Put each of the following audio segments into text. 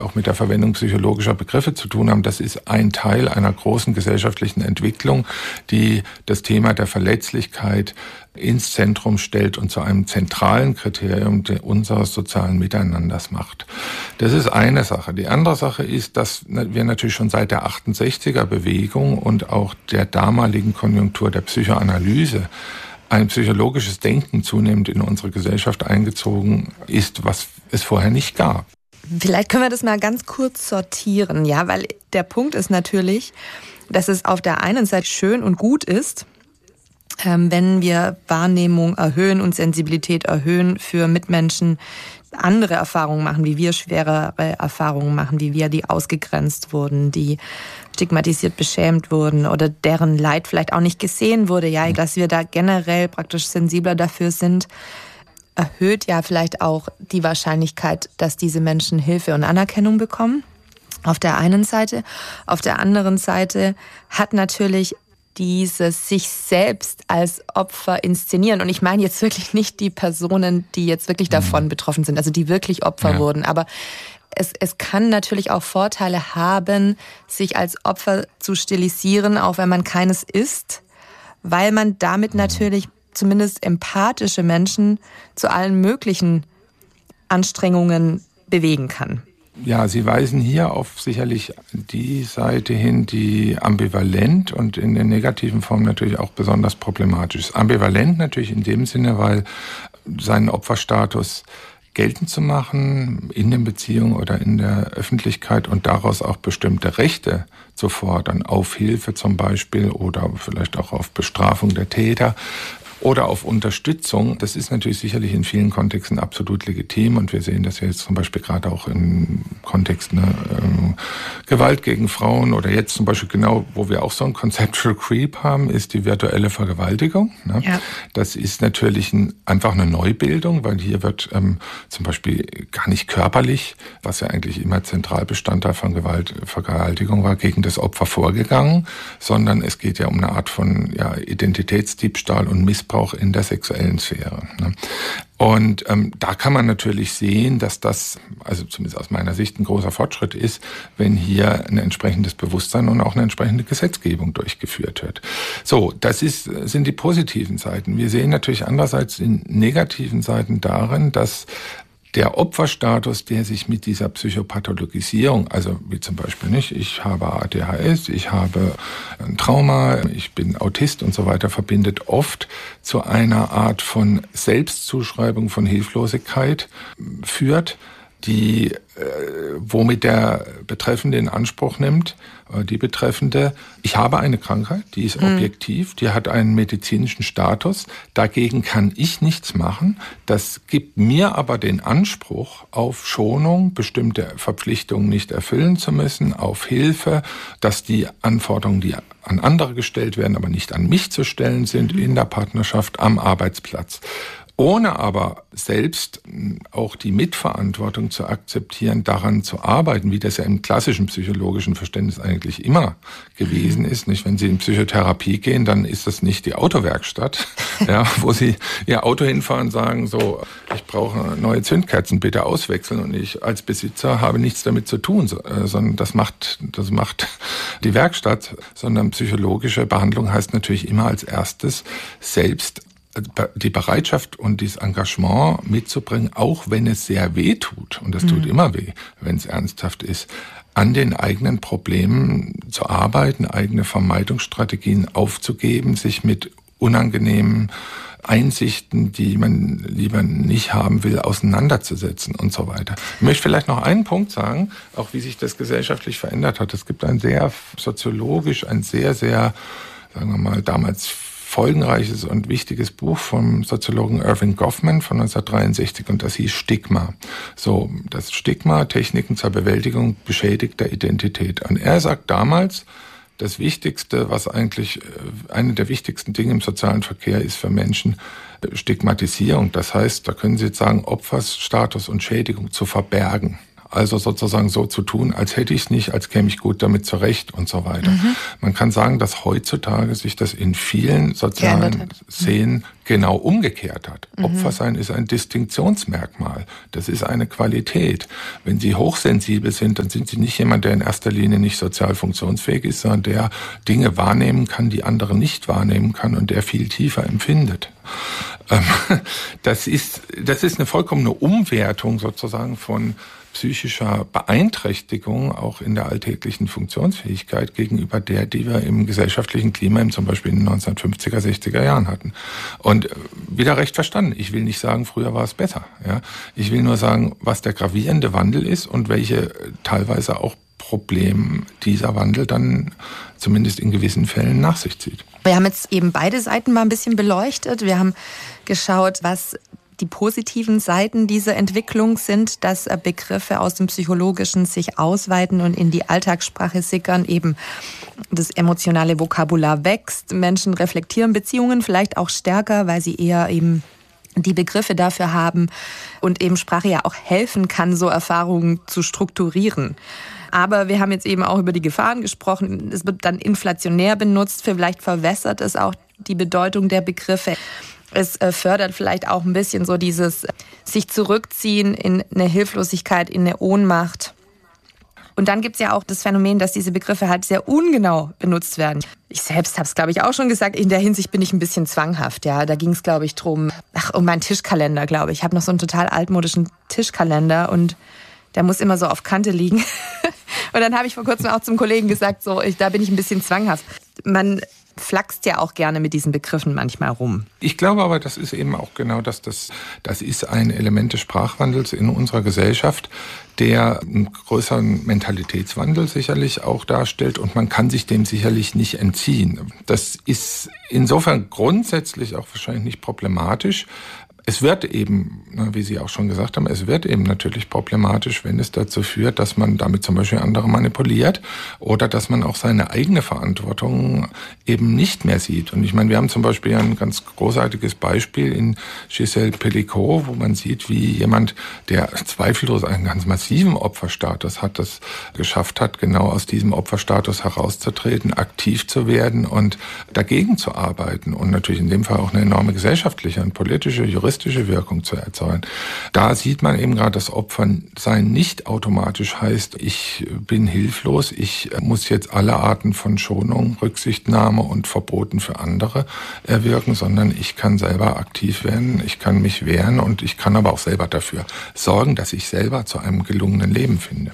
auch mit der Verwendung psychologischer Begriffe zu tun haben. Das ist ein Teil einer großen gesellschaftlichen Entwicklung, die das Thema der Verletzlichkeit ins Zentrum stellt und zu einem zentralen Kriterium unseres sozialen Miteinanders macht. Das ist eine Sache. Die andere Sache ist, dass wir natürlich schon seit der 68er-Bewegung und auch der damaligen Konjunktur der Psychoanalyse ein psychologisches Denken zunehmend in unsere Gesellschaft eingezogen ist, was es vorher nicht gab. Vielleicht können wir das mal ganz kurz sortieren, ja, weil der Punkt ist natürlich, dass es auf der einen Seite schön und gut ist, wenn wir Wahrnehmung erhöhen und Sensibilität erhöhen für Mitmenschen, andere Erfahrungen machen, wie wir schwerere Erfahrungen machen, wie wir, die ausgegrenzt wurden, die stigmatisiert, beschämt wurden oder deren Leid vielleicht auch nicht gesehen wurde, ja, dass wir da generell praktisch sensibler dafür sind, erhöht ja vielleicht auch die Wahrscheinlichkeit, dass diese Menschen Hilfe und Anerkennung bekommen. Auf der einen Seite. Auf der anderen Seite hat natürlich dieses sich selbst als Opfer inszenieren. Und ich meine jetzt wirklich nicht die Personen, die jetzt wirklich davon betroffen sind, also die wirklich Opfer wurden. Aber es kann natürlich auch Vorteile haben, sich als Opfer zu stilisieren, auch wenn man keines ist, weil man damit natürlich zumindest empathische Menschen zu allen möglichen Anstrengungen bewegen kann. Ja, Sie weisen hier auf sicherlich die Seite hin, die ambivalent und in der negativen Form natürlich auch besonders problematisch ist. Ambivalent natürlich in dem Sinne, weil seinen Opferstatus geltend zu machen in den Beziehungen oder in der Öffentlichkeit und daraus auch bestimmte Rechte zu fordern, auf Hilfe zum Beispiel oder vielleicht auch auf Bestrafung der Täter oder auf Unterstützung, das ist natürlich sicherlich in vielen Kontexten absolut legitim und wir sehen das ja jetzt zum Beispiel gerade auch im Kontext Gewalt gegen Frauen oder jetzt zum Beispiel genau, wo wir auch so ein Conceptual Creep haben, ist die virtuelle Vergewaltigung. Ne? Ja. Das ist natürlich einfach eine Neubildung, weil hier wird zum Beispiel gar nicht körperlich, was ja eigentlich immer Zentralbestandteil von Vergewaltigung war, gegen das Opfer vorgegangen, sondern es geht ja um eine Art von Identitätsdiebstahl und Missbrauch in der sexuellen Sphäre. Ne? Und da kann man natürlich sehen, dass das, also zumindest aus meiner Sicht, ein großer Fortschritt ist, wenn hier ein entsprechendes Bewusstsein und auch eine entsprechende Gesetzgebung durchgeführt wird. So, das sind die positiven Seiten. Wir sehen natürlich andererseits die negativen Seiten darin, dass der Opferstatus, der sich mit dieser Psychopathologisierung, also wie zum Beispiel nicht, ich habe ADHS, ich habe ein Trauma, ich bin Autist und so weiter, verbindet oft zu einer Art von Selbstzuschreibung von Hilflosigkeit führt, die womit der Betreffende in Anspruch nimmt, die Betreffende, ich habe eine Krankheit, die ist objektiv, die hat einen medizinischen Status, dagegen kann ich nichts machen, das gibt mir aber den Anspruch auf Schonung, bestimmte Verpflichtungen nicht erfüllen zu müssen, auf Hilfe, dass die Anforderungen, die an andere gestellt werden, aber nicht an mich zu stellen sind, in der Partnerschaft, am Arbeitsplatz. Ohne aber selbst auch die Mitverantwortung zu akzeptieren, daran zu arbeiten, wie das ja im klassischen psychologischen Verständnis eigentlich immer gewesen ist. Nicht, wenn Sie in Psychotherapie gehen, dann ist das nicht die Autowerkstatt, ja, wo Sie Ihr Auto hinfahren und sagen, so, ich brauche neue Zündkerzen, bitte auswechseln. Und ich als Besitzer habe nichts damit zu tun, sondern das macht die Werkstatt. Sondern psychologische Behandlung heißt natürlich immer als erstes selbst die Bereitschaft und dieses Engagement mitzubringen, auch wenn es sehr weh tut, und das tut immer weh, wenn es ernsthaft ist, an den eigenen Problemen zu arbeiten, eigene Vermeidungsstrategien aufzugeben, sich mit unangenehmen Einsichten, die man lieber nicht haben will, auseinanderzusetzen und so weiter. Ich möchte vielleicht noch einen Punkt sagen, auch wie sich das gesellschaftlich verändert hat. Es gibt ein sehr soziologisch, ein sehr, sehr, sagen wir mal, damals folgenreiches und wichtiges Buch vom Soziologen Irving Goffman von 1963 und das hieß Stigma. So, das Stigma, Techniken zur Bewältigung beschädigter Identität. Und er sagt damals, das Wichtigste, was eigentlich eine der wichtigsten Dinge im sozialen Verkehr ist für Menschen, Stigmatisierung. Das heißt, da können Sie jetzt sagen, Opfersstatus und Schädigung zu verbergen. Also sozusagen so zu tun, als hätte ich es nicht, als käme ich gut damit zurecht und so weiter. Man kann sagen, dass heutzutage sich das in vielen sozialen Szenen genau umgekehrt hat. Opfersein ist ein Distinktionsmerkmal. Das ist eine Qualität. Wenn Sie hochsensibel sind, dann sind Sie nicht jemand, der in erster Linie nicht sozial funktionsfähig ist, sondern der Dinge wahrnehmen kann, die andere nicht wahrnehmen kann und der viel tiefer empfindet. Das ist eine vollkommene Umwertung sozusagen von psychischer Beeinträchtigung auch in der alltäglichen Funktionsfähigkeit gegenüber der, die wir im gesellschaftlichen Klima zum Beispiel in den 1950er, 60er Jahren hatten. Und wieder recht verstanden. Ich will nicht sagen, früher war es besser. Ja? Ich will nur sagen, was der gravierende Wandel ist und welche teilweise auch Probleme dieser Wandel dann zumindest in gewissen Fällen nach sich zieht. Wir haben jetzt eben beide Seiten mal ein bisschen beleuchtet. Wir haben geschaut, was die positiven Seiten dieser Entwicklung sind, dass Begriffe aus dem Psychologischen sich ausweiten und in die Alltagssprache sickern, eben das emotionale Vokabular wächst, Menschen reflektieren Beziehungen vielleicht auch stärker, weil sie eher eben die Begriffe dafür haben und eben Sprache ja auch helfen kann, so Erfahrungen zu strukturieren. Aber wir haben jetzt eben auch über die Gefahren gesprochen. Es wird dann inflationär benutzt, vielleicht verwässert es auch die Bedeutung der Begriffe. Es fördert vielleicht auch ein bisschen so dieses sich zurückziehen in eine Hilflosigkeit, in eine Ohnmacht. Und dann gibt's ja auch das Phänomen, dass diese Begriffe halt sehr ungenau benutzt werden. Ich selbst habe es, glaube ich, auch schon gesagt. In der Hinsicht bin ich ein bisschen zwanghaft. Ja, da ging es, glaube ich, um meinen Tischkalender, glaube ich. Ich habe noch so einen total altmodischen Tischkalender und der muss immer so auf Kante liegen. Und dann habe ich vor kurzem auch zum Kollegen gesagt, da bin ich ein bisschen zwanghaft. Man flaxt ja auch gerne mit diesen Begriffen manchmal rum. Ich glaube aber, das ist eben auch genau das ist ein Element des Sprachwandels in unserer Gesellschaft, der einen größeren Mentalitätswandel sicherlich auch darstellt und man kann sich dem sicherlich nicht entziehen. Das ist insofern grundsätzlich auch wahrscheinlich nicht problematisch. Es wird eben, wie Sie auch schon gesagt haben, es wird eben natürlich problematisch, wenn es dazu führt, dass man damit zum Beispiel andere manipuliert oder dass man auch seine eigene Verantwortung eben nicht mehr sieht. Und ich meine, wir haben zum Beispiel ein ganz großartiges Beispiel in Gisèle Pelicot, wo man sieht, wie jemand, der zweifellos einen ganz massiven Opferstatus hat, das geschafft hat, genau aus diesem Opferstatus herauszutreten, aktiv zu werden und dagegen zu arbeiten und natürlich in dem Fall auch eine enorme gesellschaftliche und politische, juristische Wirkung zu erzeugen. Da sieht man eben gerade, dass Opfersein nicht automatisch heißt, ich bin hilflos, ich muss jetzt alle Arten von Schonung, Rücksichtnahme und Verboten für andere erwirken, sondern ich kann selber aktiv werden, ich kann mich wehren und ich kann aber auch selber dafür sorgen, dass ich selber zu einem gelungenen Leben finde.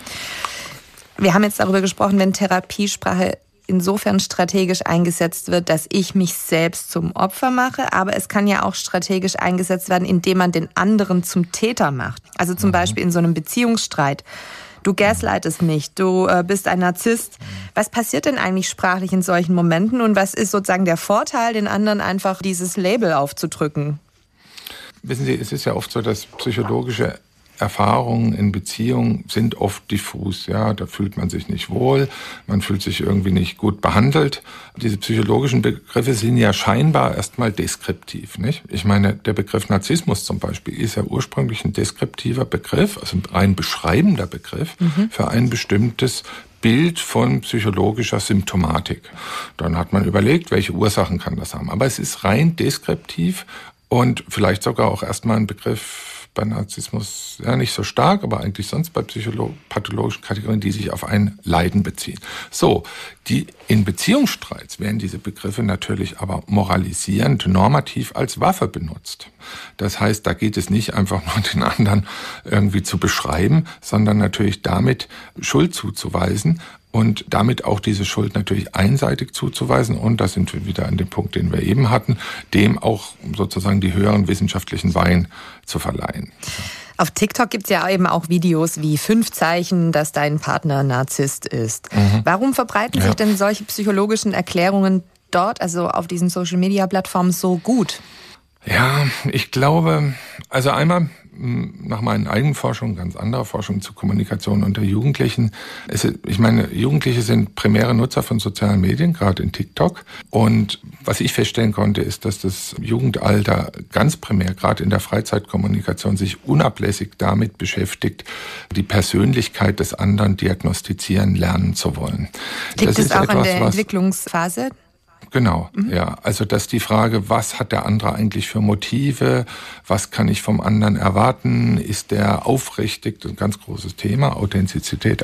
Wir haben jetzt darüber gesprochen, wenn Therapiesprache insofern strategisch eingesetzt wird, dass ich mich selbst zum Opfer mache, aber es kann ja auch strategisch eingesetzt werden, indem man den anderen zum Täter macht. Also zum Beispiel in so einem Beziehungsstreit. Du gaslightest mich, du bist ein Narzisst. Was passiert denn eigentlich sprachlich in solchen Momenten und was ist sozusagen der Vorteil, den anderen einfach dieses Label aufzudrücken? Wissen Sie, es ist ja oft so, dass psychologische Erfahrungen in Beziehungen sind oft diffus. Ja, da fühlt man sich nicht wohl, man fühlt sich irgendwie nicht gut behandelt. Diese psychologischen Begriffe sind ja scheinbar erstmal deskriptiv, nicht? Ich meine, der Begriff Narzissmus zum Beispiel ist ja ursprünglich ein deskriptiver Begriff, also ein rein beschreibender Begriff für ein bestimmtes Bild von psychologischer Symptomatik. Dann hat man überlegt, welche Ursachen kann das haben. Aber es ist rein deskriptiv und vielleicht sogar auch erstmal ein Begriff bei Narzissmus ja nicht so stark, aber eigentlich sonst bei pathologischen Kategorien, die sich auf ein Leiden beziehen. So, in Beziehungsstreits werden diese Begriffe natürlich aber moralisierend, normativ als Waffe benutzt. Das heißt, da geht es nicht einfach nur den anderen irgendwie zu beschreiben, sondern natürlich damit Schuld zuzuweisen und damit auch diese Schuld natürlich einseitig zuzuweisen. Und da sind wir wieder an dem Punkt, den wir eben hatten, dem auch sozusagen die höheren wissenschaftlichen Weihen zu verleihen. Auf TikTok gibt es ja eben auch Videos wie 5 Zeichen, dass dein Partner Narzisst ist. Warum verbreiten sich denn solche psychologischen Erklärungen dort, also auf diesen Social-Media-Plattformen, so gut? Ja, ich glaube, also einmal nach meinen eigenen Forschungen, ganz anderer Forschung zu Kommunikation unter Jugendlichen. Ich meine, Jugendliche sind primäre Nutzer von sozialen Medien, gerade in TikTok. Und was ich feststellen konnte, ist, dass das Jugendalter ganz primär, gerade in der Freizeitkommunikation, sich unablässig damit beschäftigt, die Persönlichkeit des anderen diagnostizieren lernen zu wollen. Liegt es auch an der Entwicklungsphase? Genau, ja. Also dass die Frage, was hat der andere eigentlich für Motive, was kann ich vom anderen erwarten, ist der aufrichtig, ein ganz großes Thema, Authentizität